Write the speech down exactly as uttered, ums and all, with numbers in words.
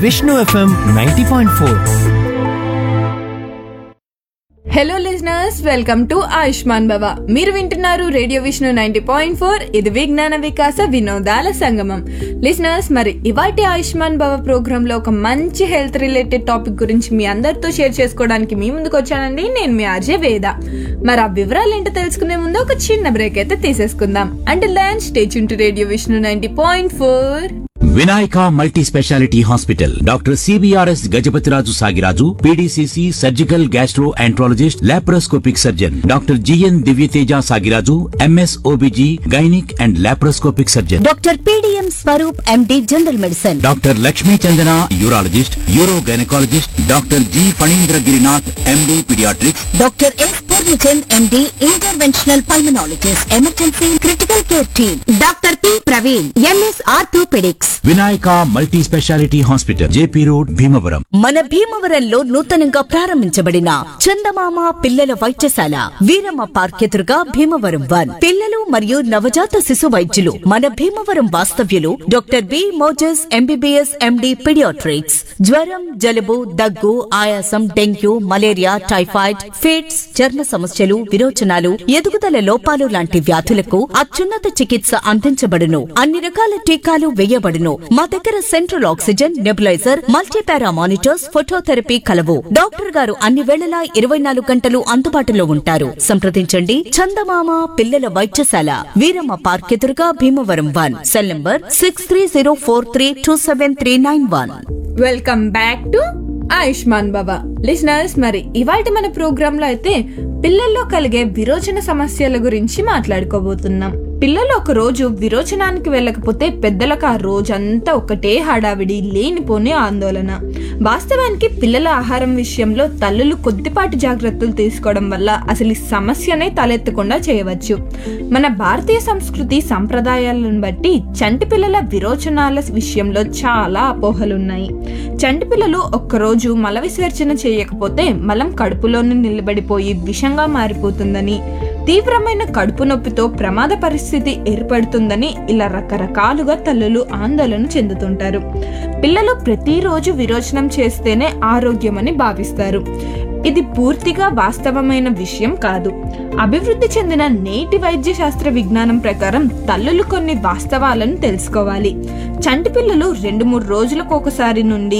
Vishnu FM ninety point four. Hello listeners, welcome to Ayushman భవ. మీరు వింటున్నారు radio Vishnu ninety point four. ఇది విజ్ఞాన వికాస వినోదాల సంగమం. లిజనర్స్, మరి ఇవాటి ఆయుష్మాన్ భవ ప్రోగ్రామ్ లో ఒక మంచి హెల్త్ రిలేటెడ్ టాపిక్ గురించి మీ అందరితో షేర్ చేసుకోవడానికి మీ ముందుకు వచ్చానండి. నేను మీ ఆర్జే వేద. మరి ఆ వివరాలు ఏంటో తెలుసుకునే ముందు ఒక చిన్న బ్రేక్ అయితే తీసేసుకుందాం. Until then stay tune to radio Vishnu ninety point four. Vinayaka multi speciality hospital, doctor CBRS Gajapathiraju Sagiraju, PDCC surgical gastro enterologist, laparoscopic surgeon, doctor GN Divyateja Sagiraju, MS OBG gynaec and laparoscopic surgeon, doctor PDM Swaroop MD general medicine, doctor Lakshmi Chandana urologist, euro gynaecologist, doctor G Phanindra Girinath MD paediatrics, doctor yes Purnachand MD interventional pulmonologist, emergency critical care team, doctor P Praveen MS orthopaedics. Vinayaka multi speciality hospital, JP road, Bhimavaram. మన భీమవరంలో నూతనంగా ప్రారంభించబడిన చందమామ పిల్లల వైద్యశాల, Veeramma park ఎదురుగా, Bhimavaram one. పిల్లలు మరియు నవజాత శిశు వైద్యులు మన భీమవరం వాస్తవ్యులు doctor B Moses MBBS MD paediatrics. జ్వరం, జలుబు, దగ్గు, ఆయాసం, డెంగ్యూ, మలేరియా, టైఫాయిడ్, ఫిట్స్, చర్మ సమస్యలు, విరోచనాలు, ఎదుగుదల లోపాలు లాంటి వ్యాధులకు అత్యున్నత చికిత్స అందించబడును. అన్ని రకాల టీకాలు వేయబడును. మా దగ్గర central oxygen, nebuliser, multipara monitors, phototherapy కలవు. డాక్టర్ గారు అన్ని వేళలా ఇరవై నాలుగు గంటలు అందుబాటులో ఉంటారు. సంప్రదించండి. చందమామ పిల్లల వైద్యశాల, వీరమ్మ పార్క్ ఎదురుగా, Bhimavaram one. Cell number six three zero four three two seven three nine one. Welcome back to Ayushman భవ. లిజనర్స్, మరి ఇవాటి మన ప్రోగ్రామ్ లో అయితే పిల్లల్లో కలిగే విరోచన సమస్యల గురించి మాట్లాడుకోబోతున్నాం. పిల్లలు ఒక రోజు విరోచనానికి వెళ్ళకపోతే పెద్దలకు ఆ రోజంతా ఒకటే హడావిడి, లేనిపోని ఆందోళన. వాస్తవానికి పిల్లల ఆహారం విషయంలో తల్లులు కొద్దిపాటి జాగ్రత్తలు తీసుకోవడం వల్ల అసలు ఈ సమస్యనే తలెత్తకుండా చేయవచ్చు. మన భారతీయ సంస్కృతి సంప్రదాయాలను బట్టి చంటి పిల్లల విరోచనాల విషయంలో చాలా అపోహలున్నాయి. చంటి పిల్లలు ఒక్కరోజు మల విసర్జన చేయకపోతే మలం కడుపులోనే నిలబడిపోయి విషంగా మారిపోతుందని, తీవ్రమైన కడుపు నొప్పితో ప్రమాద పరిస్థితి ఏర్పడుతుందని ఇలా రకరకాలుగా తల్లులు ఆందోళన చెందుతుంటారు. పిల్లలు ప్రతిరోజు విరోచనం చేస్తేనే ఆరోగ్యమని భావిస్తారు. ఇది పూర్తిగా వాస్తవమైన విషయం కాదు. అభివృద్ధి చెందిన నేటి వైద్య శాస్త్ర విజ్ఞానం ప్రకారం తల్లులు కొన్ని వాస్తవాలను తెలుసుకోవాలి. చంటి పిల్లలు రెండు మూడు రోజులకు ఒకసారి నుండి